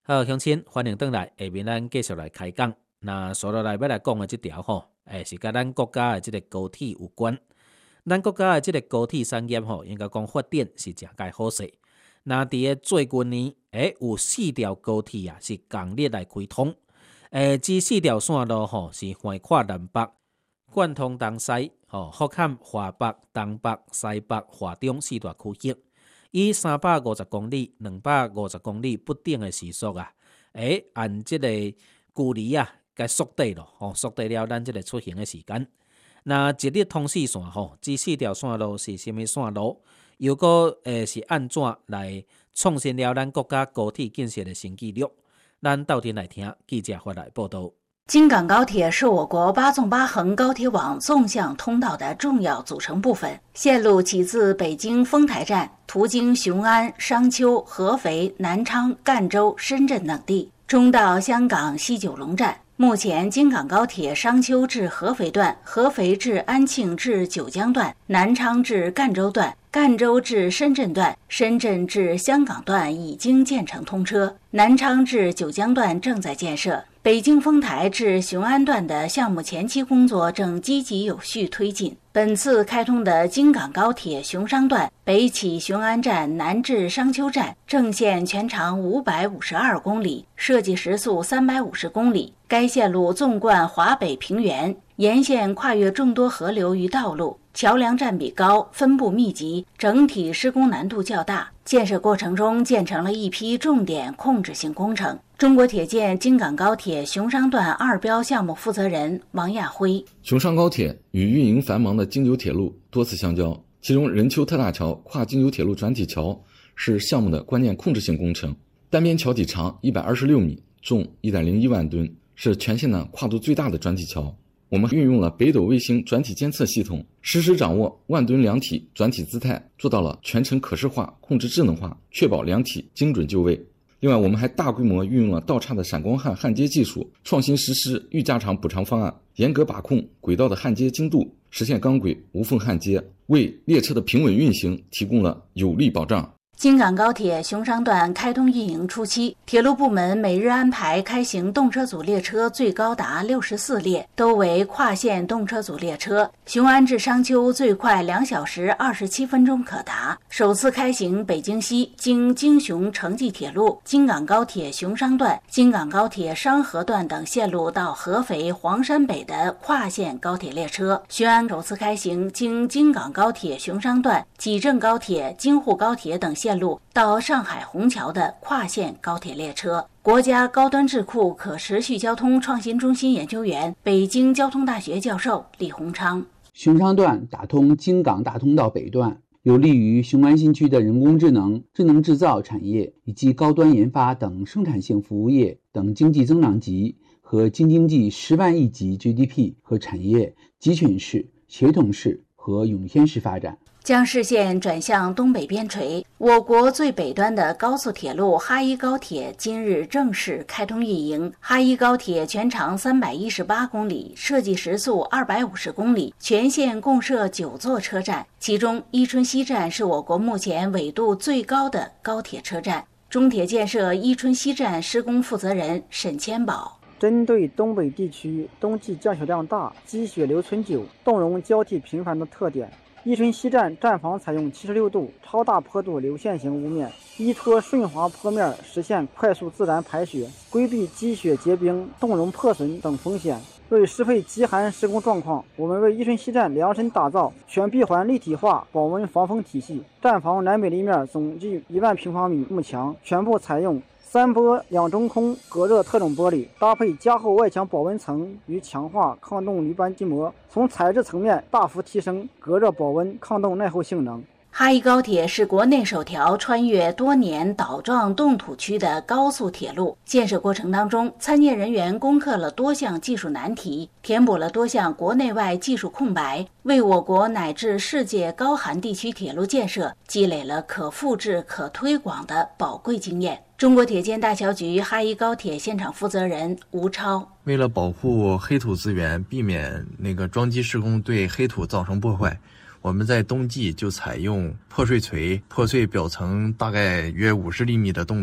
好，乡亲，欢迎回来。下面咱继续来开讲。那接落来要来讲的这条是跟咱国家的这个高铁有关。咱国家的这个高铁产业应该讲发展是真介好势。那伫个最近呢，有4条高铁是同日来开通。这4条线路是横跨南北，贯通东西，福坎、华北、东北、西北、华中4大区域。以350公里、250公里不等的时速按这个距离该缩短咯，缩短了咱这个出行的时间。那一日通4线这4条线路是什么线路？又是安怎来创新了咱国家高铁建设的新纪录？咱到底来听记者发来报道。 京港高铁是我国8纵8横高铁网纵向通道的重要组成部分。线路起自北京丰台站，途经雄安、商丘、合肥、南昌、赣州、深圳等地，终到香港西九龙站。目前，京港高铁商丘至合肥段、合肥至安庆至九江段、南昌至赣州段、赣州至深圳段、深圳至香港段已经建成通车，南昌至九江段正在建设。北京丰台至雄安段的项目前期工作正积极有序推进。本次开通的京港高铁雄商段，北起雄安站，南至商丘站，正线全长552公里，设计时速350公里。该线路纵贯华北平原，沿线跨越众多河流与道路，桥梁占比高，分布密集，整体施工难度较大。建设过程中建成了一批重点控制性工程。中国铁建京港高铁雄商段2标项目负责人王亚辉： 雄商高铁与运营繁忙的京九铁路多次相交，其中任丘特大桥跨京九铁路转体桥是项目的关键控制性工程。单边桥体长126米，重1.01万吨，是全线的跨度最大的转体桥。我们运用了北斗卫星转体监测系统，实时掌握万吨梁体转体姿态，做到了全程可视化、控制智能化，确保梁体精准就位。另外，我们还大规模运用了道岔的闪光焊焊接技术，创新实施预加长补偿方案，严格把控轨道的焊接精度，实现钢轨无缝焊接，为列车的平稳运行提供了有力保障。 京港高铁雄商段开通运营初期，铁路部门每日安排开行动车组列车最高达64列，都为跨线动车组列车。雄安至商丘最快2小时27分钟可达。首次开行北京西经京雄城际铁路、京港高铁雄商段、京港高铁商河段等线路到合肥、黄山北的跨线高铁列车。雄安首次开行经京港高铁雄商段、济郑高铁、京沪高铁等线路到上海虹桥的跨线高铁列车。国家高端智库可持续交通创新中心研究员、北京交通大学教授李洪昌： 雄商段打通京港大通道北段，有利于雄安新区的人工智能、智能制造产业以及高端研发等生产性服务业等经济增长级和京津冀10万亿级 GDP 和产业集群式、协同式和涌现式发展。 将视线转向东北边陲，我国最北端的高速铁路哈一高铁今日正式开通运营。哈一高铁全长318公里，设计时速250公里，全线共设9座车站，其中伊春西站是我国目前纬度最高的高铁车站。中铁建设伊春西站施工负责人沈千宝： 针对东北地区冬季降雪量大、积雪留存久、冻融交替频繁的特点，伊春西站站房采用76度超大坡度流线型屋面，依托顺滑坡面实现快速自然排雪，规避积雪结冰、冻融破损等风险。为适配极寒施工状况，我们为伊春西站量身打造全闭环立体化保温防风体系。站房南北立面总计1万平方米幕墙，全部采用3波两中空隔热特种玻璃，搭配加厚外墙保温层与强化抗冻铝矽筋膜，从材质层面大幅提升隔热保温、抗冻耐候性能。 哈一高铁是国内首条穿越多年岛状冻土区的高速铁路。建设过程当中，参建人员攻克了多项技术难题，填补了多项国内外技术空白，为我国乃至世界高寒地区铁路建设积累了可复制、可推广的宝贵经验。中国铁建大桥局哈一高铁现场负责人吴超： 为了保护黑土资源，避免桩基施工对黑土造成破坏，我们在冬季就采用破碎锤破碎表层大概约50厘米的冻土，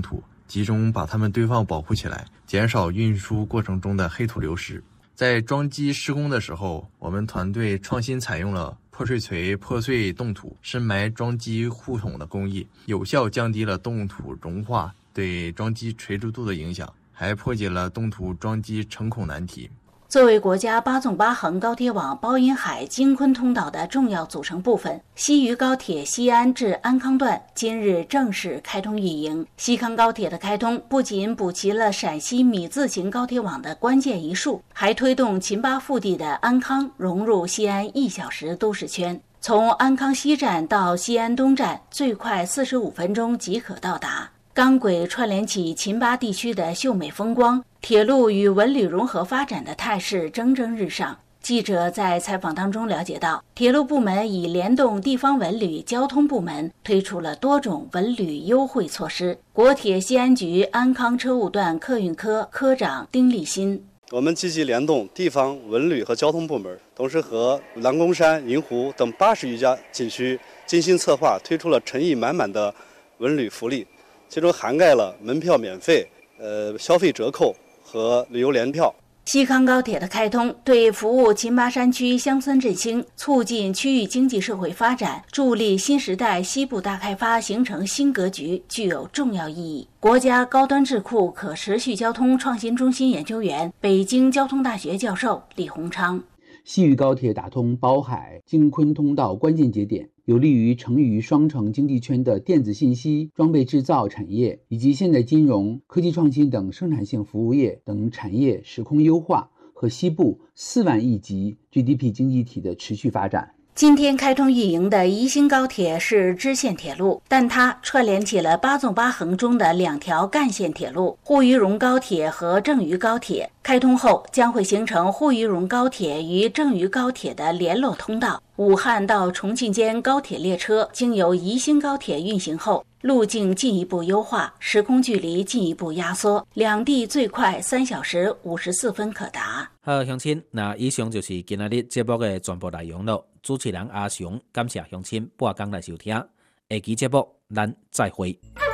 集中把它们堆放保护起来，减少运输过程中的黑土流失。在装机施工的时候，我们团队创新采用了破碎锤破碎冻土深埋装机护筒的工艺，有效降低了冻土融化对装机垂直度的影响，还破解了冻土装机成孔难题。 作为国家8纵8横高铁网包银海京昆通道的重要组成部分，西渝高铁西安至安康段今日正式开通运营。西康高铁的开通不仅补齐了陕西米字形高铁网的关键一竖，还推动秦巴腹地的安康融入西安1小时都市圈。从安康西站到西安东站，最快45分钟即可到达。钢轨串联起秦巴地区的秀美风光，铁路与文旅融合发展的态势蒸蒸日上。记者在采访当中了解到，铁路部门已联动地方文旅交通部门，推出了多种文旅优惠措施。国铁西安局安康车务段客运科科长丁立新： 我们积极联动地方文旅和交通部门，同时和蓝公山、银湖等80余家景区精心策划，推出了诚意满满的文旅福利，其中涵盖了门票免费、消费折扣和旅游联票。 西康高铁的开通对服务秦巴山区乡村振兴、促进区域经济社会发展、助力新时代西部大开发形成新格局具有重要意义。国家高端智库可持续交通创新中心研究员、北京交通大学教授李洪昌： 西渝高铁打通包海京昆通道关键节点，有利于成渝双城经济圈的电子信息、装备制造产业以及现代金融、科技创新等生产性服务业等产业时空优化和西部4万亿级 GDP 经济体的持续发展。 今天开通运营的宜兴高铁是支线铁路，但它串联起了8纵8横中的2条干线铁路——沪渝蓉高铁和郑渝高铁。开通后将会形成沪渝蓉高铁与郑渝高铁的联络通道。武汉到重庆间高铁列车经由宜兴高铁运行后，路径进一步优化，时空距离进一步压缩，两地最快3小时54分可达。 好，乡亲，那以上就是今仔日节目的全部内容了。主持人阿雄，感谢乡亲半工来收听，下期节目咱再会。